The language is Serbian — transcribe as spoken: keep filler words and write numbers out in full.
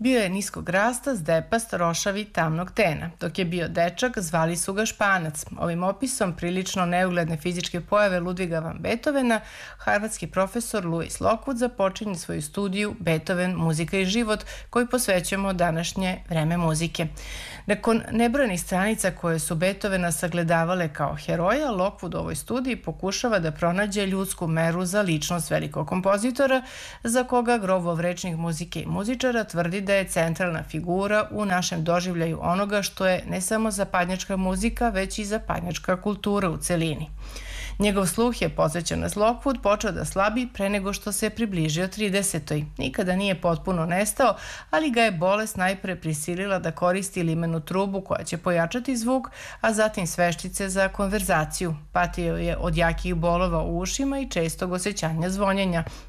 Bio je niskog rasta, zdepast, rošav i tamnog tena. Dok je bio dečak, zvali su ga Španac. Ovim opisom prilično neugledne fizičke pojave Ludviga van Beethovena, harvardski profesor Louis Lockwood započinje svoju studiju Beethoven, muzika i život, koju posvećujemo današnje vreme muzike. Nakon nebrojenih stranica koje su Beethovena sagledavale kao heroja, Lockwood u ovoj studiji pokušava da pronađe ljudsku meru za ličnost velikog kompozitora, za koga Grobov rečnik muzike i muzičara tvrdi da je centralna figura u našem doživljaju onoga što je ne samo zapadnjačka muzika, već i zapadnjačka kultura u celini. Njegov sluh je, podsjeća nas Lockwood, počeo da slabi pre nego što se približio tridesetoj. Nikada nije potpuno nestao, ali ga je bolest najpre prisilila da koristi limenu trubu koja će pojačati zvuk, a zatim sveštice za konverzaciju. Patio je od jakih bolova u ušima i čestog osjećanja zvonjenja.